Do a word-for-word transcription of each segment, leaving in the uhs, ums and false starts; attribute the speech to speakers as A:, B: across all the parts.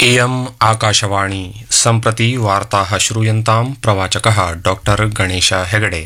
A: इयम् आकाशवाणी सम्प्रति वार्ताः श्रूयन्तां प्रवाचकः डॉक्टर गणेश हेगडे।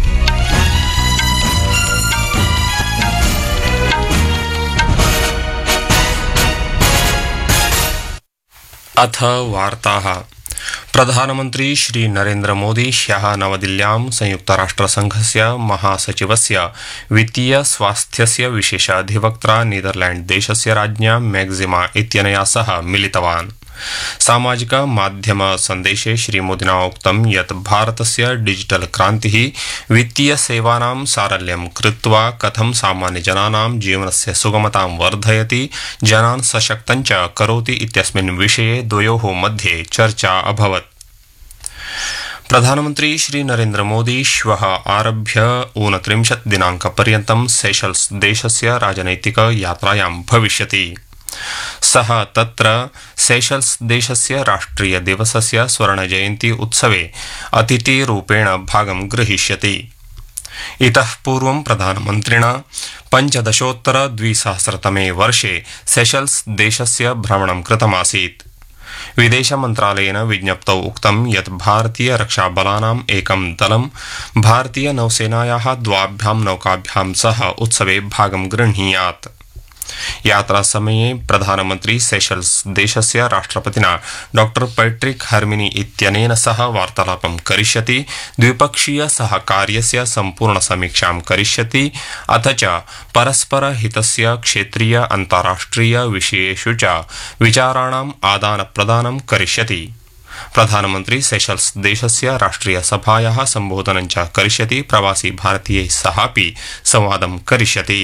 A: अथ वार्ताः। प्रधानमन्त्री श्री नरेन्द्र मोदी ह्यः नवदिल्ल्यां संयुक्तराष्ट्रसंघस्य महासचिवस्य वित्तीय स्वास्थ्यस्य विशेषाधिवक्त्रा नीदरलैण्ड देशस्य राज्ञा मैक्सिमा इत्यनया सह मिलितवान्। सामाजिक माध्यम सन्देशे श्रीमोदिना उक्तं यत् भारतस्य डिजिटल क्रान्तिः वित्तीय सेवानां सारल्यं कृत्वा कथं सामान्यजनानां जीवनस्य सुगमतां वर्धयति, जनान् सशक्तं च करोति इत्यस्मिन् विषये द्वयोः मध्ये चर्चा अभवत्। प्रधानमन्त्री श्री नरेन्द्र मोदी श्वः आरभ्य ऊनत्रिंशत् दिनाङ्कपर्यन्तं सेशल्स देशस्य राजनैतिक यात्रायां भविष्यति। सः तत्र सेशल्स देशस्य राष्ट्रिय दिवसस्य स्वर्णजयन्ती उत्सवे अतिथिरूपेण भागं ग्रहीष्यति। इतः पूर्वं प्रधानमन्त्रिणा पञ्चदशोत्तर द्विसहस्रतमे वर्षे सेशल्स देशस्य भ्रमणं कृतमासीत्। विदेशमन्त्रालयेन विज्ञप्तौ उक्तं यत् भारतीय रक्षाबलानाम् एकं दलं भारतीय नौसेनायाः द्वाभ्यां नौकाभ्यां सह उत्सवे भागं गृह्णीयात्। यात्रा समये प्रधानमन्त्री सेशल्स देशस्य राष्ट्रपतिना डॉक्टर पैट्रिक हर्मिनी इत्यनेन सह वार्तालापं करिष्यति, द्विपक्षीय सहकार्यस्य सम्पूर्ण समीक्षां करिष्यति, अथ च परस्पर हितस्य क्षेत्रीय अन्ताराष्ट्रिय विषयेषु च विचाराणाम् आदानप्रदानं करिष्यति। प्रधानमन्त्री सेशल्स देशस्य राष्ट्रिय सभायाः सम्बोधनं च करिष्यति, प्रवासी भारतीयैः सहापि संवादं करिष्यति।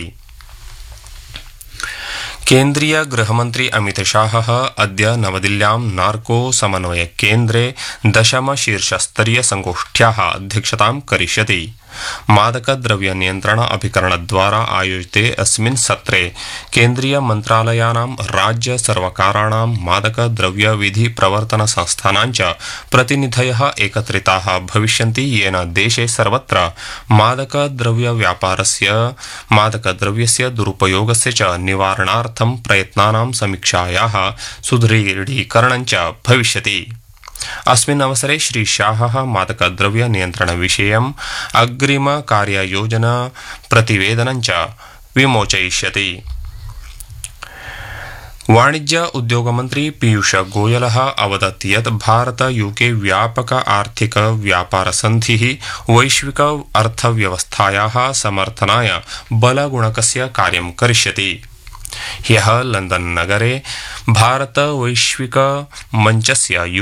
A: केन्द्रीय गृहमन्त्री अमित शाहः अद्य नवदिल्ल्यां नार्को समन्वय केन्द्रे दशम शीर्षस्तरीय संगोष्ठ्याः अध्यक्षतां करिष्यति। मादकद्रव्य नियन्त्रण अभिकरणद्वारा आयोजिते अस्मिन् सत्रे केन्द्रीय मन्त्रालयानां राज्य सर्वकाराणां मादकद्रव्य विधि प्रवर्तन संस्थानां च प्रतिनिधयः एकत्रिताः भविष्यन्ति, येन देशे सर्वत्र मादकद्रव्य व्यापारस्य मादकद्रव्यस्य दुरुपयोगस्य च निवारणार्थं प्रयत्नानां समीक्षायाः सुदृढीकरणं च भविष्यति। अस्मिन् अवसरे श्री शाहः मादकद्रव्य नियन्त्रण विषयम् अग्रिम कार्ययोजना प्रतिवेदनं च विमोचयिष्यति। वाणिज्य उद्योगमन्त्री पीयूष गोयलः अवदत् यत् भारत यूके व्यापक आर्थिक व्यापार सन्धिः वैश्विक अर्थव्यवस्थायाः समर्थनाय बलगुणकस्य कार्यं करिष्यति। ह्यः लंदन नगरे भारत वैश्विक मञ्चस्य